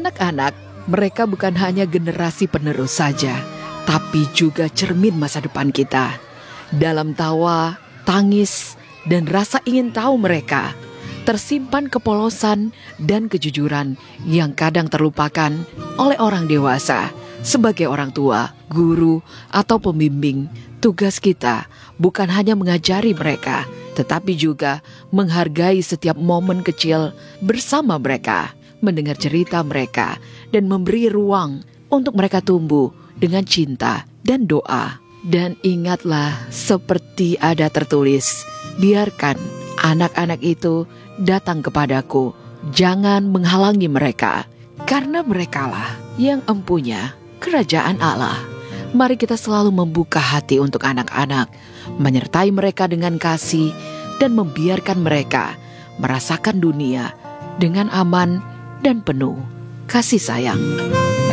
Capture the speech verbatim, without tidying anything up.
Anak-anak, mereka bukan hanya generasi penerus saja, tapi juga cermin masa depan kita. Dalam tawa, tangis, dan rasa ingin tahu mereka, tersimpan kepolosan dan kejujuran yang kadang terlupakan oleh orang dewasa. Sebagai orang tua, guru, atau pembimbing, tugas kita bukan hanya mengajari mereka, tetapi juga menghargai setiap momen kecil bersama mereka, mendengar cerita mereka, dan memberi ruang untuk mereka tumbuh dengan cinta dan doa. Dan ingatlah, seperti ada tertulis, biarkan anak-anak itu datang kepadaku, jangan menghalangi mereka, karena merekalah yang empunya kerajaan Allah. Mari kita selalu membuka hati untuk anak-anak, menyertai mereka dengan kasih, dan membiarkan mereka merasakan dunia dengan aman dan penuh kasih sayang.